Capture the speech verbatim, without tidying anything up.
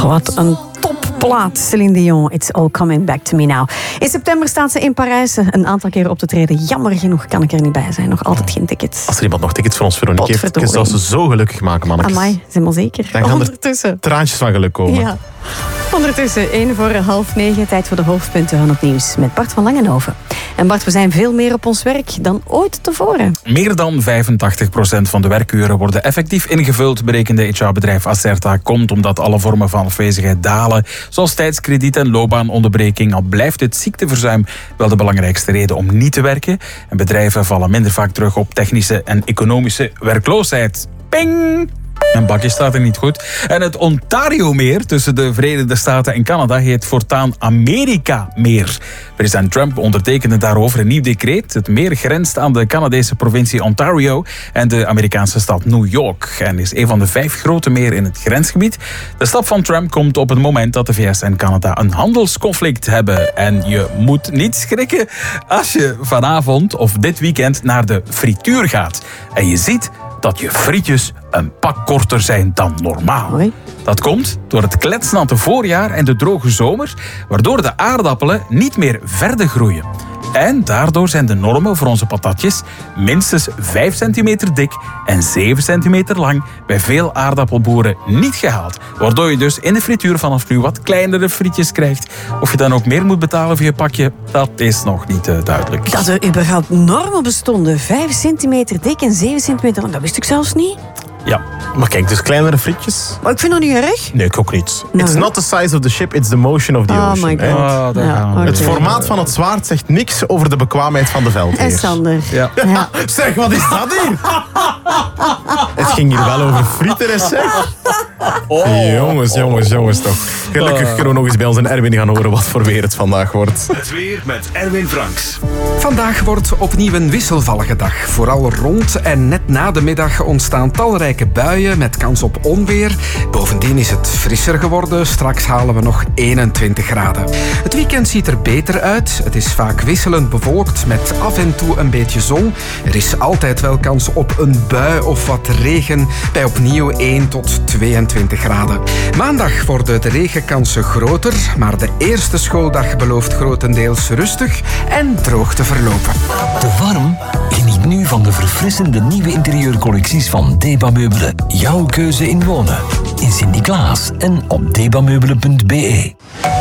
wat een topplaat, Céline Dion. It's all coming back to me now. In september staat ze in Parijs een aantal keren op te treden. Jammer genoeg kan ik er niet bij zijn. Nog altijd geen tickets. Als er iemand nog tickets voor ons, Veronique heeft, zou ze zo gelukkig maken, mannetjes. Amai, zijn maar zeker. Dan gaan Ondertussen. er traantjes van geluk komen. Ja. Ondertussen, één voor half negen, tijd voor de hoofdpunten van het nieuws met Bart van Langenhoven. En Bart, we zijn veel meer op ons werk dan ooit tevoren. Meer dan vijfentachtig procent van de werkuren worden effectief ingevuld, berekende H R-bedrijf Acerta. Komt omdat alle vormen van afwezigheid dalen, zoals tijdskrediet en loopbaanonderbreking. Al blijft het ziekteverzuim wel de belangrijkste reden om niet te werken. En bedrijven vallen minder vaak terug op technische en economische werkloosheid. Ping! Mijn bakje staat er niet goed. En het Ontario-meer tussen de Verenigde Staten en Canada heet voortaan Amerika-meer. President Trump ondertekende daarover een nieuw decreet. Het meer grenst aan de Canadese provincie Ontario en de Amerikaanse stad New York. En is een van de vijf grote meren in het grensgebied. De stap van Trump komt op het moment dat de V S en Canada een handelsconflict hebben. En je moet niet schrikken als je vanavond of dit weekend naar de frituur gaat. En je ziet dat je frietjes een pak korter zijn dan normaal. Hoi. Dat komt door het kletsnatte voorjaar en de droge zomer, waardoor de aardappelen niet meer verder groeien. En daardoor zijn de normen voor onze patatjes minstens vijf centimeter dik en zeven centimeter lang bij veel aardappelboeren niet gehaald. Waardoor je dus in de frituur vanaf nu wat kleinere frietjes krijgt. Of je dan ook meer moet betalen voor je pakje, dat is nog niet uh, duidelijk. Dat er überhaupt normen bestonden. vijf centimeter dik en zeven centimeter lang. Dat wist ik zelfs niet. Ja, maar kijk, dus kleinere frietjes. Maar ik vind dat niet erg. Nee, ik ook niet. Nou, It's not the size of the ship, it's the motion of the Oh ocean. my god. Oh, daar Ja, gaan we. oké. Het formaat van het zwaard zegt niks over de bekwaamheid van de veldheer. En Sander. Ja. Ja. Zeg, wat is dat hier? Het ging hier wel over frieten, hè, zeg. Oh. Jongens, jongens, jongens toch. Gelukkig kunnen we nog eens bij ons en Erwin gaan horen wat voor weer het vandaag wordt. Het weer met Erwin Franks. Vandaag wordt opnieuw een wisselvallige dag. Vooral rond en net na de middag ontstaan talrijke buien met kans op onweer. Bovendien is het frisser geworden. Straks halen we nog eenentwintig graden. Het weekend ziet er beter uit. Het is vaak wisselend bewolkt met af en toe een beetje zon. Er is altijd wel kans op een bui of wat regen bij opnieuw één tot tweeëntwintig graden. Maandag worden de regenkansen groter, maar de eerste schooldag belooft grotendeels rustig en droog te verlopen. Te warm? Geniet nu van de verfrissende nieuwe interieurcollecties van Deba Meubelen. Jouw keuze in wonen. In Sint-Niklaas en op debameubelen punt be.